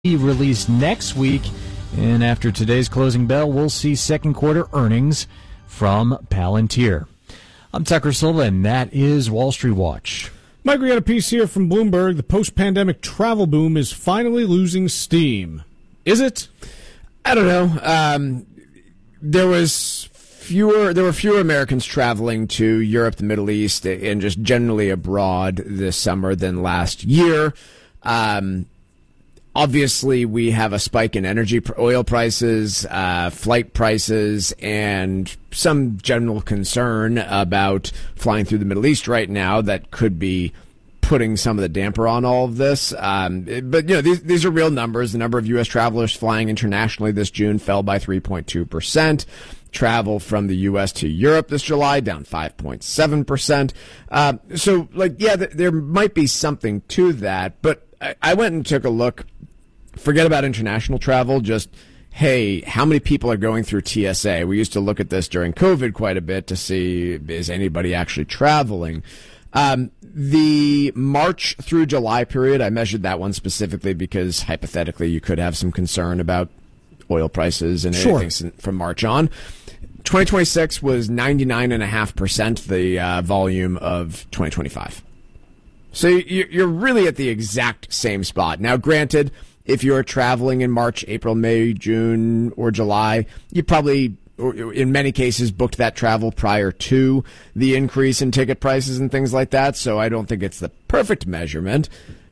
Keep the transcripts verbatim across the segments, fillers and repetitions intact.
be released next week. And after today's closing bell, we'll see second quarter earnings from Palantir. I'm Tucker Silva, and that is Wall Street Watch. Mike, we got a piece here from Bloomberg. The post-pandemic travel boom is finally losing steam. Is it? I don't know. Um, there was fewer. There were fewer Americans traveling to Europe, the Middle East, and just generally abroad this summer than last year. Um, Obviously, we have a spike in energy, oil prices, uh, flight prices, and some general concern about flying through the Middle East right now that could be putting some of the damper on all of this. Um, but, you know, these, these are real numbers. The number of U S travelers flying internationally this June fell by three point two percent. Travel from the U S to Europe this July down five point seven percent. Uh, so, like, yeah, th- there might be something to that, but I, I went and took a look. Forget about international travel, just, hey, how many people are going through T S A? We used to look at this during COVID quite a bit to see, is anybody actually traveling? Um, the March through July period, I measured that one specifically because hypothetically you could have some concern about oil prices and Sure. anything from March on. twenty twenty-six was ninety-nine point five percent the uh, volume of twenty twenty-five. So you're really at the exact same spot. Now, granted, if you're traveling in March, April, May, June, or July, you probably, or in many cases, booked that travel prior to the increase in ticket prices and things like that. So I don't think it's the perfect measurement.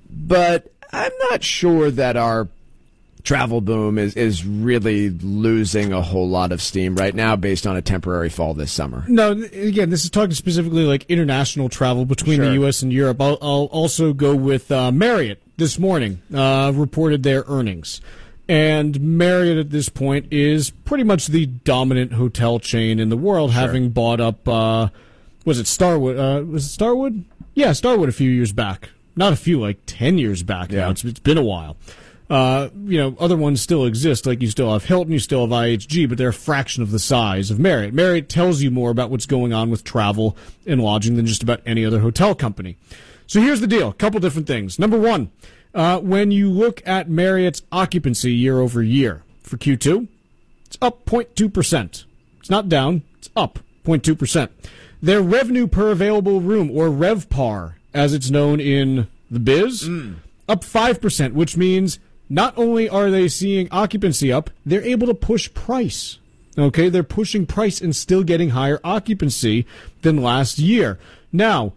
But I'm not sure that our travel boom is, is really losing a whole lot of steam right now based on a temporary fall this summer. No, again, this is talking specifically like international travel between Sure. the U S and Europe. I'll, I'll also go with uh, Marriott this morning, uh, reported their earnings. And Marriott at this point is pretty much the dominant hotel chain in the world, Sure. having bought up, uh, was it Starwood? Uh, was it Starwood? Yeah, Starwood a few years back. Not a few, like ten years back now. Yeah. It's, it's been a while. Uh, you know, other ones still exist, like you still have Hilton, you still have I H G, but they're a fraction of the size of Marriott. Marriott tells you more about what's going on with travel and lodging than just about any other hotel company. So here's the deal, a couple different things. Number one, uh, when you look at Marriott's occupancy year over year for Q two, it's up zero point two percent. It's not down, it's up zero point two percent. Their revenue per available room, or RevPAR, as it's known in the biz, mm. up five percent, which means not only are they seeing occupancy up, they're able to push price. Okay, they're pushing price and still getting higher occupancy than last year. Now,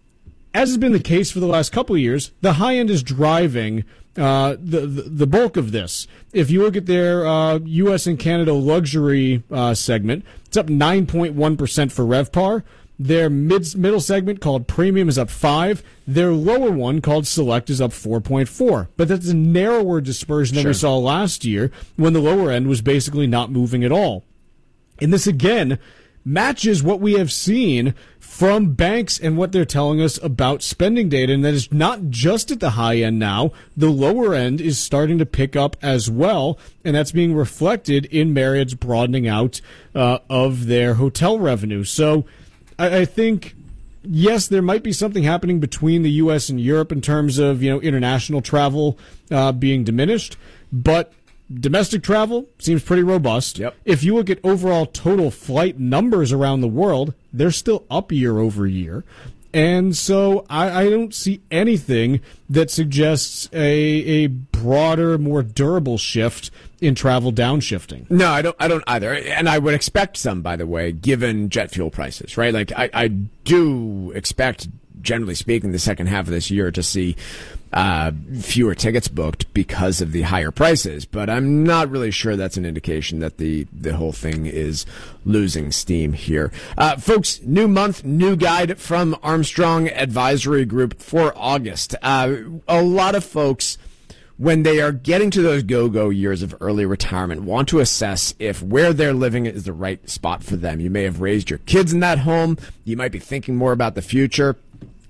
as has been the case for the last couple of years, the high end is driving uh, the, the the bulk of this. If you look at their uh, U S and Canada luxury uh, segment, it's up nine point one percent for RevPAR. Their mid, middle segment, called Premium, is up five. Their lower one, called Select, is up four point four. But that's a narrower dispersion than Sure. we saw last year, when the lower end was basically not moving at all. And this, again, matches what we have seen from banks and what they're telling us about spending data, and that is not just at the high end now. The lower end is starting to pick up as well, and that's being reflected in Marriott's broadening out uh, of their hotel revenue. So I, I think, yes, there might be something happening between the U S and Europe in terms of, you know, international travel uh, being diminished, but domestic travel seems pretty robust. Yep. If you look at overall total flight numbers around the world, they're still up year over year. And so I, I don't see anything that suggests a, a broader, more durable shift in travel downshifting. No, I don't. I don't either, and I would expect some. By the way, given jet fuel prices, right? Like I, I do expect, generally speaking, the second half of this year to see uh, fewer tickets booked because of the higher prices. But I'm not really sure that's an indication that the the whole thing is losing steam here, uh, folks. New month, new guide from Armstrong Advisory Group for August. Uh, a lot of folks, when they are getting to those go-go years of early retirement, want to assess if where they're living is the right spot for them. You may have raised your kids in that home. You might be thinking more about the future.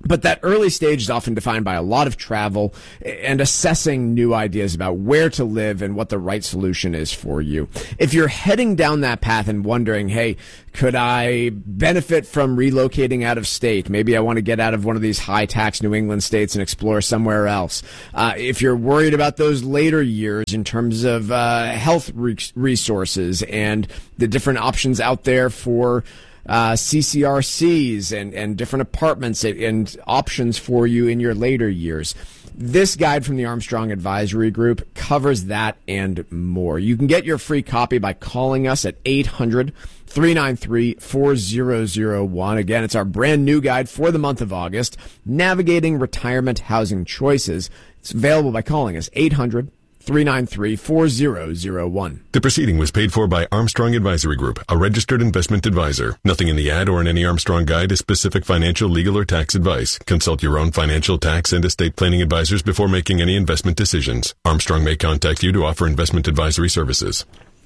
But that early stage is often defined by a lot of travel and assessing new ideas about where to live and what the right solution is for you. If you're heading down that path and wondering, hey, could I benefit from relocating out of state? Maybe I want to get out of one of these high-tax New England states and explore somewhere else. Uh, if you're worried about those later years in terms of uh, health re- resources and the different options out there for Uh, C C R Cs and, and different apartments and options for you in your later years. This guide from the Armstrong Advisory Group covers that and more. You can get your free copy by calling us at eight hundred, three nine three, four zero zero one. Again, it's our brand new guide for the month of August, Navigating Retirement Housing Choices. It's available by calling us eight hundred, three nine three, four zero zero one. The proceeding was paid for by Armstrong Advisory Group, a registered investment advisor. Nothing in the ad or in any Armstrong guide is specific financial, legal, or tax advice. Consult your own financial, tax, and estate planning advisors before making any investment decisions. Armstrong may contact you to offer investment advisory services.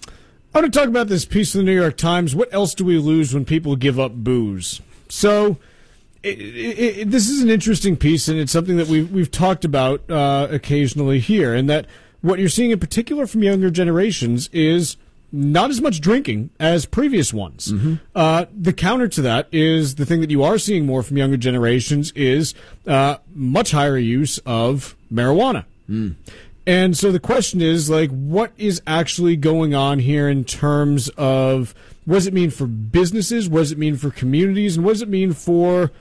I want to talk about this piece of the New York Times. What else do we lose when people give up booze? So It, it, it, this is an interesting piece, and it's something that we've, we've talked about uh, occasionally here, and that what you're seeing in particular from younger generations is not as much drinking as previous ones. Mm-hmm. Uh, the counter to that is the thing that you are seeing more from younger generations is uh, much higher use of marijuana. Mm. And so the question is, like, what is actually going on here in terms of what does it mean for businesses? What does it mean for communities? And what does it mean for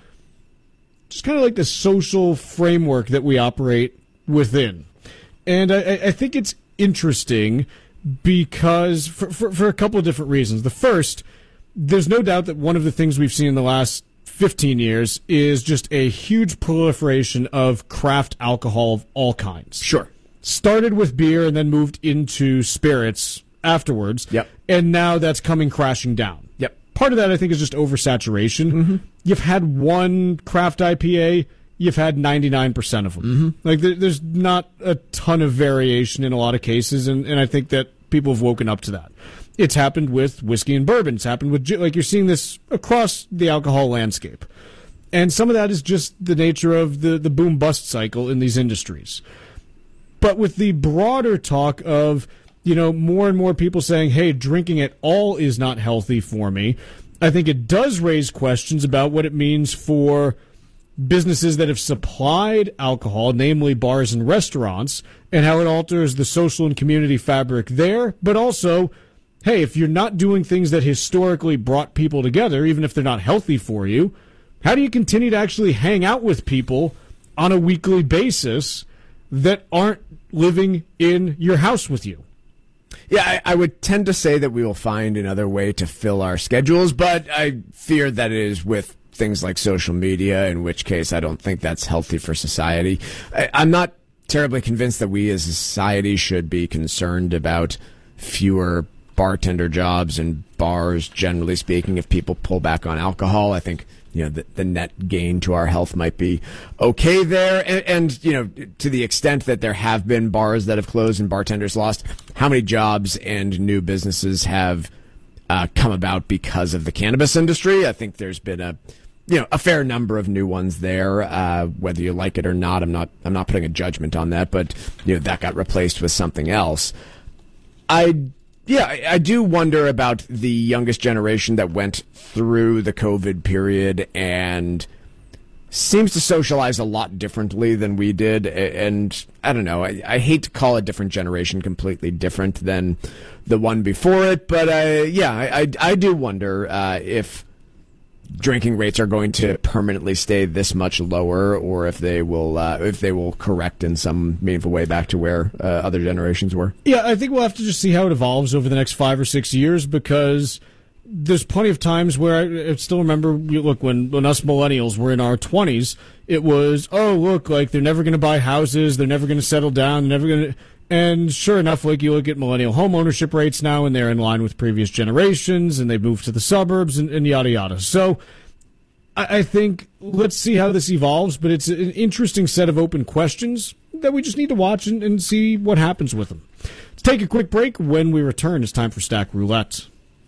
just kind of like the social framework that we operate within? And I, I think it's interesting because for, for, for a couple of different reasons. The first, there's no doubt that one of the things we've seen in the last fifteen years is just a huge proliferation of craft alcohol of all kinds. Sure. Started with beer and then moved into spirits afterwards. Yep. And now that's coming crashing down. Yep. Part of that, I think, is just oversaturation. Mm-hmm. You've had one craft I P A, you've had ninety-nine percent of them. Mm-hmm. Like, there, there's not a ton of variation in a lot of cases, and, and I think that people have woken up to that. It's happened with whiskey and bourbon. It's happened with, like, you're seeing this across the alcohol landscape. And some of that is just the nature of the, the boom-bust cycle in these industries. But with the broader talk of, you know, more and more people saying, hey, drinking at all is not healthy for me, I think it does raise questions about what it means for businesses that have supplied alcohol, namely bars and restaurants, and how it alters the social and community fabric there. But also, hey, if you're not doing things that historically brought people together, even if they're not healthy for you, how do you continue to actually hang out with people on a weekly basis that aren't living in your house with you? Yeah, I, I would tend to say that we will find another way to fill our schedules, but I fear that it is with things like social media, in which case I don't think that's healthy for society. I, I'm not terribly convinced that we as a society should be concerned about fewer bartender jobs and bars, generally speaking, if people pull back on alcohol. I think, you know, the, the net gain to our health might be okay there. And, and, you know, to the extent that there have been bars that have closed and bartenders lost, how many jobs and new businesses have uh, come about because of the cannabis industry? I think there's been a, you know, a fair number of new ones there. Uh, whether you like it or not, I'm not, I'm not putting a judgment on that, but, you know, that got replaced with something else. I Yeah, I, I do wonder about the youngest generation that went through the COVID period and seems to socialize a lot differently than we did. And I don't know, I, I hate to call a different generation completely different than the one before it, but uh, yeah, I, I, I do wonder uh, if drinking rates are going to permanently stay this much lower, or if they will uh, if they will correct in some meaningful way back to where uh, other generations were. Yeah, I think we'll have to just see how it evolves over the next five or six years, because there's plenty of times where I, I still remember, you look, when, when us millennials were in our twenties, it was, oh, look, like, they're never going to buy houses, they're never going to settle down, they're never going to... And sure enough, like, you look at millennial home ownership rates now, and they're in line with previous generations, and they've moved to the suburbs, and, and yada yada. So I, I think let's see how this evolves, but it's an interesting set of open questions that we just need to watch and, and see what happens with them. Let's take a quick break. When we return, it's time for Stack Roulette.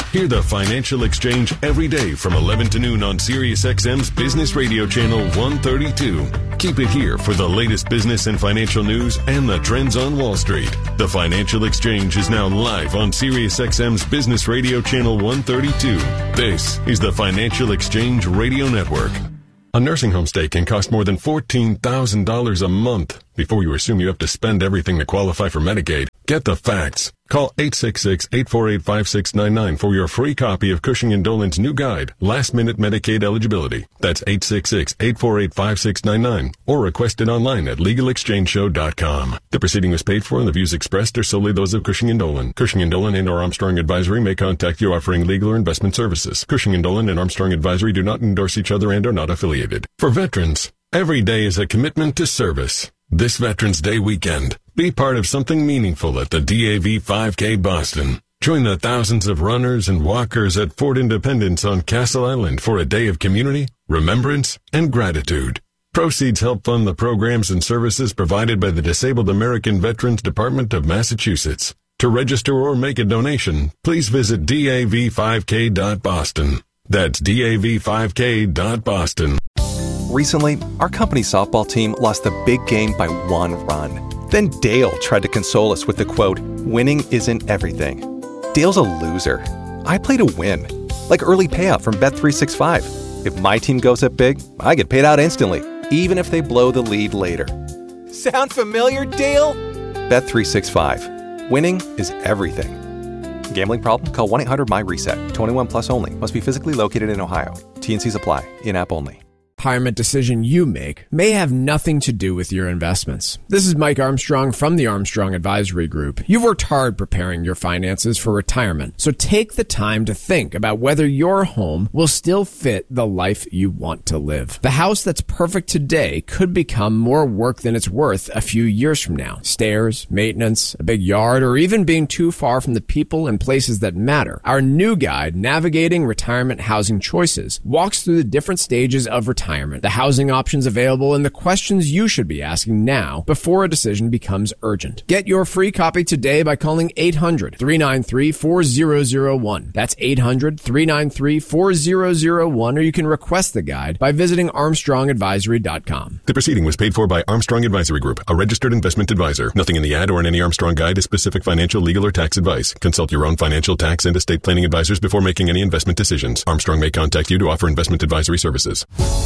Hear the Financial Exchange every day from eleven to noon on SiriusXM's Business Radio Channel one thirty-two. Keep it here for the latest business and financial news and the trends on Wall Street. The Financial Exchange is now live on SiriusXM's Business Radio Channel one thirty-two. This is the Financial Exchange Radio Network. A nursing home stay can cost more than fourteen thousand dollars a month. Before you assume you have to spend everything to qualify for Medicaid, get the facts. Call eight six six, eight four eight, five six nine nine for your free copy of Cushing and Dolan's new guide, Last Minute Medicaid Eligibility. That's eight six six, eight four eight, five six nine nine or request it online at legal exchange show dot com. The proceeding was paid for and the views expressed are solely those of Cushing and Dolan. Cushing and Dolan and or Armstrong Advisory may contact you offering legal or investment services. Cushing and Dolan and Armstrong Advisory do not endorse each other and are not affiliated. For veterans, every day is a commitment to service. This Veterans Day weekend, be part of something meaningful at the D A V five K Boston. Join the thousands of runners and walkers at Fort Independence on Castle Island for a day of community, remembrance, and gratitude. Proceeds help fund the programs and services provided by the Disabled American Veterans Department of Massachusetts. To register or make a donation, please visit D A V five K dot boston. That's D A V five K dot boston. Recently, our company's softball team lost the big game by one run. Then Dale tried to console us with the quote, "Winning isn't everything." Dale's a loser. I play to win. Like early payout from Bet three sixty-five. If my team goes up big, I get paid out instantly, even if they blow the lead later. Sound familiar, Dale? Bet three sixty-five. Winning is everything. Gambling problem? Call one eight hundred M Y reset. twenty-one plus only. Must be physically located in Ohio. T N Cs apply. In-app only. Retirement decision you make may have nothing to do with your investments. This is Mike Armstrong from the Armstrong Advisory Group. You've worked hard preparing your finances for retirement, so take the time to think about whether your home will still fit the life you want to live. The house that's perfect today could become more work than it's worth a few years from now. Stairs, maintenance, a big yard, or even being too far from the people and places that matter. Our new guide, Navigating Retirement Housing Choices, walks through the different stages of retirement. The housing options available, and the questions you should be asking now before a decision becomes urgent. Get your free copy today by calling eight hundred, three nine three, four zero zero one. That's eight hundred, three nine three, four zero zero one, or you can request the guide by visiting armstrong advisory dot com. The proceeding was paid for by Armstrong Advisory Group, a registered investment advisor. Nothing in the ad or in any Armstrong guide is specific financial, legal, or tax advice. Consult your own financial, tax, and estate planning advisors before making any investment decisions. Armstrong may contact you to offer investment advisory services.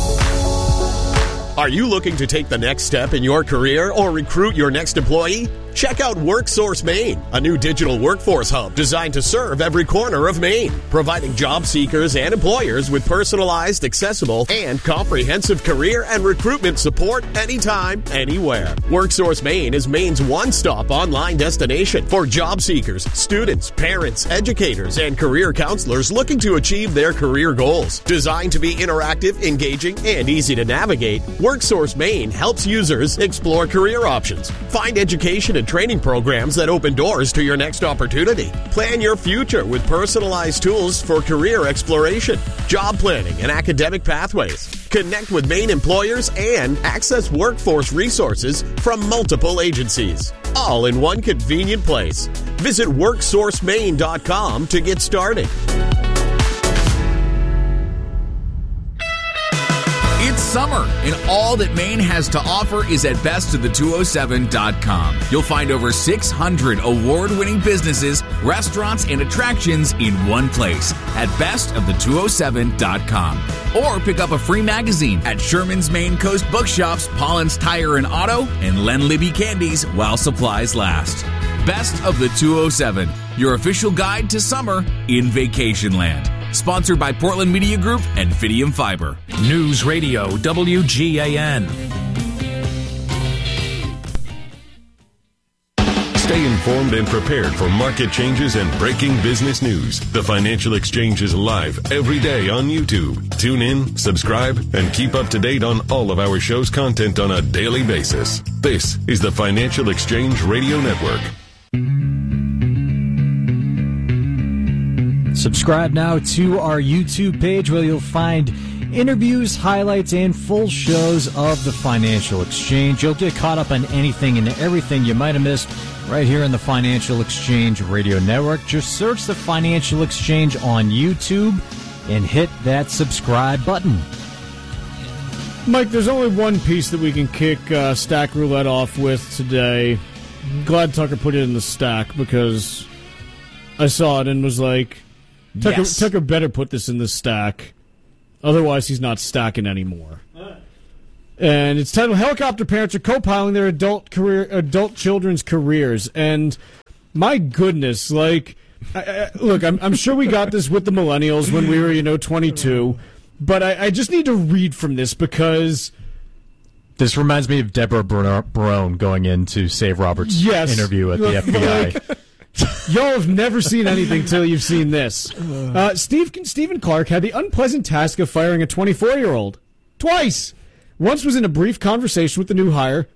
Are you looking to take the next step in your career or recruit your next employee? Check out WorkSource Maine, a new digital workforce hub designed to serve every corner of Maine, providing job seekers and employers with personalized, accessible, and comprehensive career and recruitment support anytime, anywhere. WorkSource Maine is Maine's one-stop online destination for job seekers, students, parents, educators, and career counselors looking to achieve their career goals. Designed to be interactive, engaging, and easy to navigate, WorkSource Maine helps users explore career options, find education and training programs that open doors to your next opportunity. Plan your future with personalized tools for career exploration, job planning, and academic pathways. Connect with Maine employers and access workforce resources from multiple agencies, all in one convenient place. Visit work source maine dot com to get started. It's summer, and all that Maine has to offer is at best of the two oh seven dot com. You'll find over six hundred award-winning businesses, restaurants, and attractions in one place at best of the two oh seven dot com. Or pick up a free magazine at Sherman's Maine Coast Bookshops, Pollen's Tire and Auto, and Len Libby Candies while supplies last. Best of the two oh seven, your official guide to summer in Vacationland. Sponsored by Portland Media Group and Fidium Fiber. News Radio W G A N. Stay informed and prepared for market changes and breaking business news. The Financial Exchange is live every day on YouTube. Tune in, subscribe, and keep up to date on all of our show's content on a daily basis. This is the Financial Exchange Radio Network. Subscribe now to our YouTube page where you'll find interviews, highlights, and full shows of the Financial Exchange. You'll get caught up on anything and everything you might have missed right here on the Financial Exchange Radio Network. Just search the Financial Exchange on YouTube and hit that subscribe button. Mike, there's only one piece that we can kick uh, Stack Roulette off with today. Glad Tucker put it in the stack because I saw it and was like, Tucker, yes. Tucker better put this in the stack. Otherwise, he's not stacking anymore. And it's titled Helicopter Parents Are Co-Piling Their Adult Career, Adult Children's Careers. And my goodness, like, I, I, look, I'm, I'm sure we got this with the millennials when we were, you know, twenty-two. But I, I just need to read from this because this reminds me of Deborah Barone going in to Save Robert's yes, interview at the F B I. Like, y'all have never seen anything till you've seen this. Uh, Steve, Stephen Clark had the unpleasant task of firing a twenty-four-year-old. Twice! Once was in a brief conversation with the new hire,